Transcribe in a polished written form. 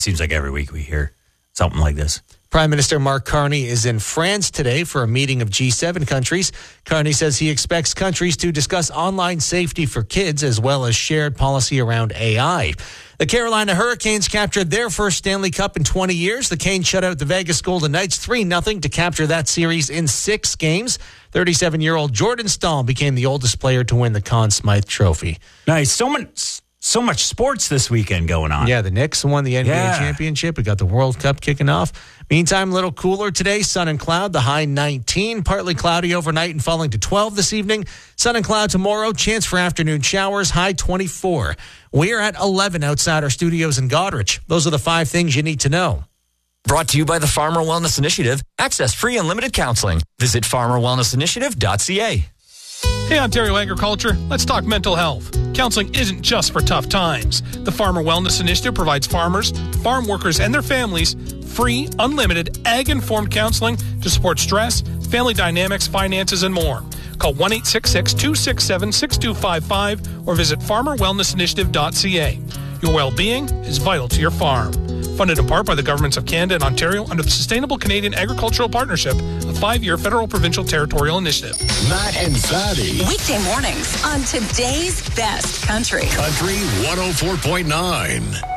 Seems like every week we hear something like this. Prime Minister Mark Carney is in France today for a meeting of G7 countries. Carney says he expects countries to discuss online safety for kids as well as shared policy around AI. The Carolina Hurricanes captured their first Stanley Cup in 20 years. The Canes shut out the Vegas Golden Knights 3-0 to capture that series in 6 games. 37-year-old Jordan Staal became the oldest player to win the Conn Smythe Trophy. Nice. So much sports this weekend going on. Yeah, the Knicks won the NBA championship. We got the World Cup kicking off. Meantime, a little cooler today. Sun and cloud, the high 19. Partly cloudy overnight and falling to 12 this evening. Sun and cloud tomorrow. Chance for afternoon showers, high 24. We're at 11 outside our studios in Goderich. Those are the 5 things you need to know. Brought to you by the Farmer Wellness Initiative. Access free unlimited counseling. Visit farmerwellnessinitiative.ca. Hey, Ontario Agriculture, let's talk mental health. Counseling isn't just for tough times. The Farmer Wellness Initiative provides farmers, farm workers, and their families free, unlimited, ag-informed counseling to support stress, family dynamics, finances, and more. Call 1-866-267-6255 or visit farmerwellnessinitiative.ca. Your well-being is vital to your farm. Funded in part by the governments of Canada and Ontario under the Sustainable Canadian Agricultural Partnership, a 5-year federal provincial territorial initiative. Matt and Fatty. Weekday mornings on today's best country. Country 104.9.